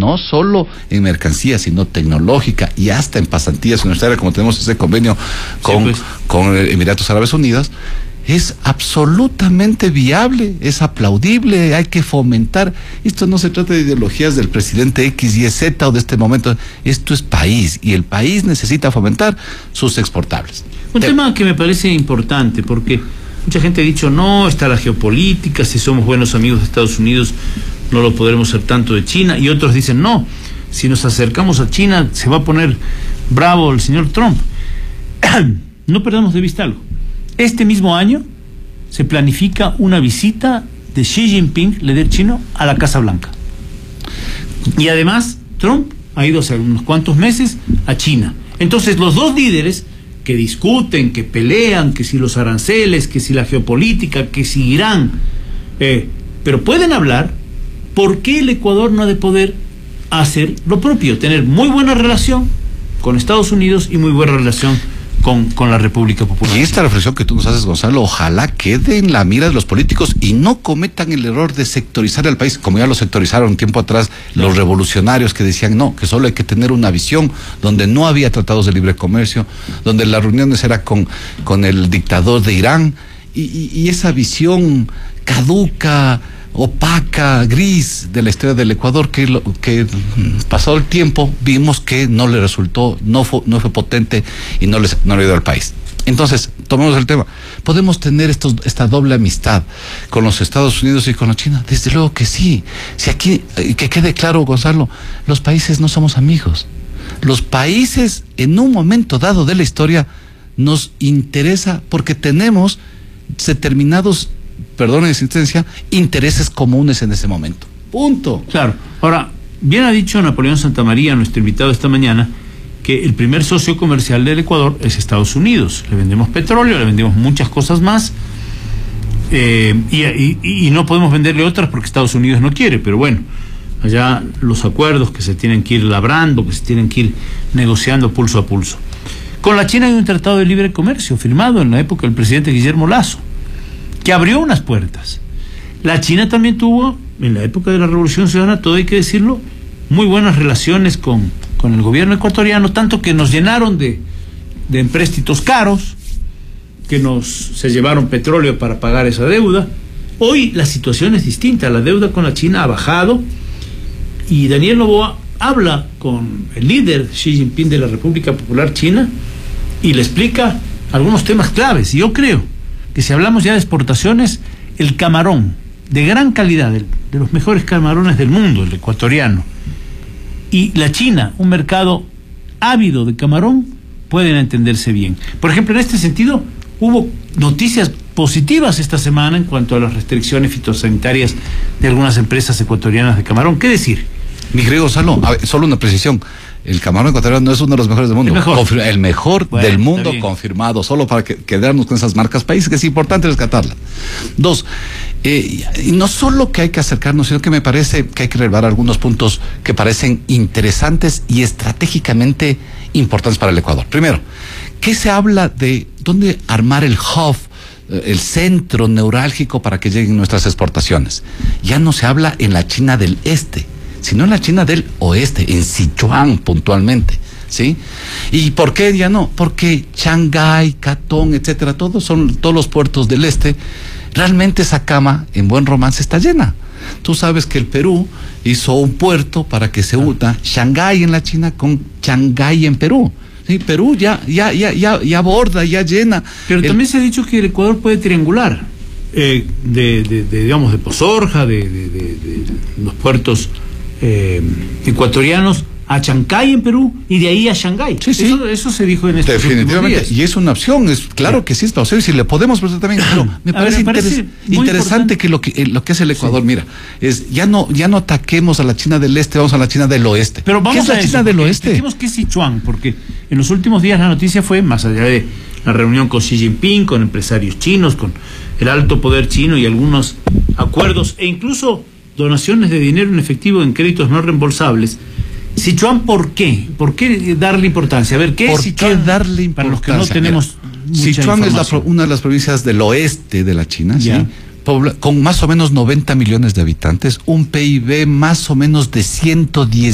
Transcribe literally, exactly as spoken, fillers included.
no solo en mercancías, sino tecnológica y hasta en pasantías universitarias, como tenemos ese convenio con, sí, pues. con Emiratos Árabes Unidos, es absolutamente viable, es aplaudible, hay que fomentar. Esto no se trata de ideologías del presidente X, Y, Z o de este momento. Esto es país y el país necesita fomentar sus exportables. Un Te... tema que me parece importante, porque mucha gente ha dicho, no, está la geopolítica, si somos buenos amigos de Estados Unidos no lo podremos ser tanto de China, y otros dicen, no, si nos acercamos a China se va a poner bravo el señor Trump. No perdamos de vista algo. Este mismo año se planifica una visita de Xi Jinping, líder chino, a la Casa Blanca. Y además, Trump ha ido hace unos cuantos meses a China. Entonces, los dos líderes que discuten, que pelean, que si los aranceles, que si la geopolítica, que si Irán, eh, pero pueden hablar por qué el Ecuador no ha de poder hacer lo propio, tener muy buena relación con Estados Unidos y muy buena relación Con, con la República Popular. Y esta reflexión que tú nos haces, Gonzalo, ojalá quede en la mira de los políticos y no cometan el error de sectorizar el país, como ya lo sectorizaron un tiempo atrás los revolucionarios que decían no, que solo hay que tener una visión donde no había tratados de libre comercio, donde las reuniones eran con, con el dictador de Irán, y, y, y esa visión caduca, opaca, gris de la historia del Ecuador, que, lo, que pasado el tiempo vimos que no le resultó, no fue, no fue potente y no, les, no le dio al país. Entonces, tomemos el tema. ¿Podemos tener estos, esta doble amistad con los Estados Unidos y con la China? Desde luego que sí. Si aquí, que quede claro, Gonzalo, los países no somos amigos. Los países, en un momento dado de la historia, nos interesa porque tenemos determinados, perdón la insistencia, intereses comunes en ese momento. Punto. Claro. Ahora, bien ha dicho Napoleón Santamaría, nuestro invitado esta mañana, que el primer socio comercial del Ecuador es Estados Unidos. Le vendemos petróleo, le vendemos muchas cosas más, eh, y, y, y no podemos venderle otras porque Estados Unidos no quiere, pero bueno, allá los acuerdos que se tienen que ir labrando, que se tienen que ir negociando pulso a pulso. Con la China hay un tratado de libre comercio firmado en la época del presidente Guillermo Lasso, que abrió unas puertas. La China también tuvo, en la época de la Revolución Ciudadana, todo hay que decirlo, muy buenas relaciones con, con el gobierno ecuatoriano, tanto que nos llenaron de, de empréstitos caros, que nos se llevaron petróleo para pagar esa deuda. Hoy la situación es distinta, la deuda con la China ha bajado, y Daniel Noboa habla con el líder Xi Jinping de la República Popular China y le explica algunos temas claves. Y yo creo que si hablamos ya de exportaciones, el camarón de gran calidad, de, de los mejores camarones del mundo, el ecuatoriano, y la China, un mercado ávido de camarón, pueden entenderse bien. Por ejemplo, en este sentido, hubo noticias positivas esta semana en cuanto a las restricciones fitosanitarias de algunas empresas ecuatorianas de camarón. ¿Qué decir? Mi querido Gonzalo, a ver, solo una precisión. El camarón ecuatoriano no es uno de los mejores del mundo. El mejor, Confir el mejor bueno, del mundo confirmado, solo para que, quedarnos con esas marcas países, que es importante rescatarlas. Dos, eh, y no solo que hay que acercarnos, sino que me parece que hay que relevar algunos puntos que parecen interesantes y estratégicamente importantes para el Ecuador. Primero, ¿qué se habla de dónde armar el hub, el centro neurálgico para que lleguen nuestras exportaciones? Ya no se habla en la China del Este, sino en la China del Oeste, en Sichuan puntualmente, ¿sí? ¿Y por qué ya no? Porque Shanghái, Catón, etcétera, todos son todos los puertos del este. Realmente esa cama, en buen romance, está llena. Tú sabes que el Perú hizo un puerto para que se una Shanghái en la China con Shanghái en Perú. Sí, Perú ya, ya, ya, ya, ya aborda, ya llena. Pero el... también se ha dicho que el Ecuador puede triangular, eh, de, de, de, digamos, de Pozorja, de, de, de, de los puertos Eh, ecuatorianos a Chancay en Perú y de ahí a Shanghái. Sí, sí. Eso, eso se dijo en estos definitivamente días. Y es una opción, es claro sí. que sí es posible, si le podemos prestar también, pero me parece, ver, me parece interes interesante que lo que eh, lo que hace el Ecuador, sí. mira, es ya no ya no ataquemos a la China del Este, vamos a la China del Oeste. Pero vamos ¿Qué es a la eso, China del Oeste? Dijimos que es Sichuan, porque en los últimos días la noticia fue, más allá de la reunión con Xi Jinping, con empresarios chinos, con el alto poder chino y algunos acuerdos e incluso donaciones de dinero en efectivo en créditos no reembolsables. Sichuan, ¿por qué? ¿Por qué darle importancia? A ver, ¿qué ¿Por es Sichuan? qué darle importancia? Para los que no tenemos mucha Sichuan es la, una de las provincias del oeste de la China, ¿sí? Pobla, con más o menos noventa millones de habitantes, un P I B más o menos de ciento diez